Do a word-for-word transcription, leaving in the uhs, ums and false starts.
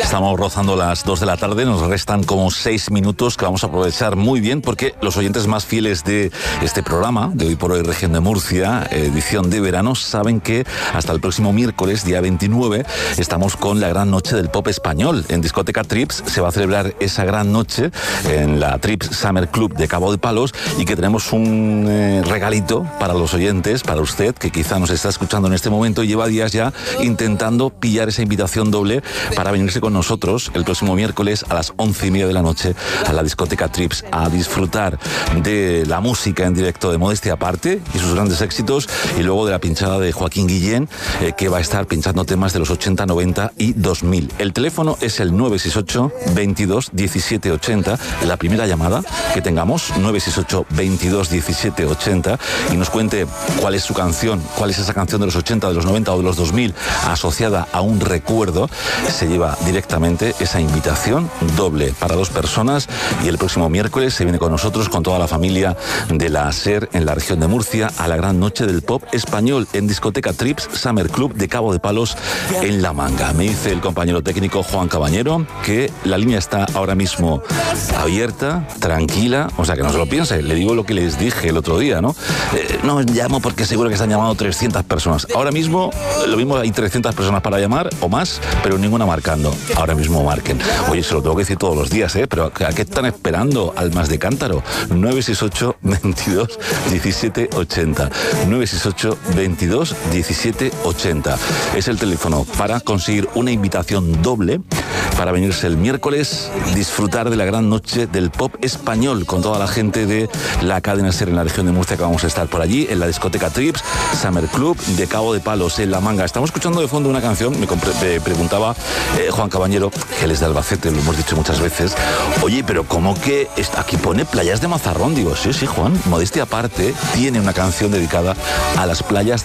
Estamos rozando las dos de la tarde, nos restan como seis minutos que vamos a aprovechar muy bien porque los oyentes más fieles de este programa, de Hoy por Hoy Región de Murcia, edición de verano, saben que hasta el próximo miércoles, día veintinueve, estamos con la gran noche del pop español. En Discoteca Trips se va a celebrar esa gran noche en la Trips Summer Club de Cabo de Palos y que tenemos un eh, regalito para los oyentes, para usted, que quizá nos está escuchando en este momento y lleva días ya intentando pillar esa invitación doble para venirse con nosotros el próximo miércoles a las once y media de la noche a la Discoteca Trips a disfrutar de la música en directo de Modestia Aparte y sus grandes éxitos, y luego de la pinchada de Joaquín Guillén, eh, que va a estar pinchando temas de los ochenta, noventa y dos mil. El teléfono es el nueve seis ocho, veintidós, diecisiete ochenta. La primera llamada que tengamos, nueve seis ocho, veintidós, diecisiete ochenta, y nos cuente cuál es su canción, cuál es esa canción de los ochenta, de los noventa o de los dos mil asociada a un recuerdo, se lleva directamente esa invitación doble para dos personas. Y el próximo miércoles se viene con nosotros, con toda la familia de la SER en la región de Murcia, a la gran noche del pop español en Discoteca Trips Summer Club de Cabo de Palos en La Manga. Me dice el compañero técnico Juan Cabañero que la línea está ahora mismo abierta, tranquila, o sea que no se lo piense. Le digo lo que les dije el otro día, ¿no? Eh, no llamo porque seguro que están llamando trescientas personas. Ahora mismo, lo mismo hay trescientas personas para llamar o más, pero ninguna marcando. Ahora mismo marquen. Oye, se lo tengo que decir todos los días, ¿eh? Pero ¿a qué están esperando, almas de cántaro? nueve seis ocho, veintidós, diecisiete ochenta. nueve seis ocho, veintidós, diecisiete ochenta. Es el teléfono para conseguir una invitación doble para venirse el miércoles, disfrutar de la gran noche del pop español con toda la gente de la cadena SER en la región de Murcia, que vamos a estar por allí en la Discoteca Trips Summer Club de Cabo de Palos en La Manga. Estamos escuchando de fondo una canción, me, me preguntaba eh, Juan Cabañero, que él es de Albacete, lo hemos dicho muchas veces. Oye, pero ¿cómo que está, aquí pone Playas de Mazarrón? Digo, sí, sí, Juan, Modestia Aparte tiene una canción dedicada a las playas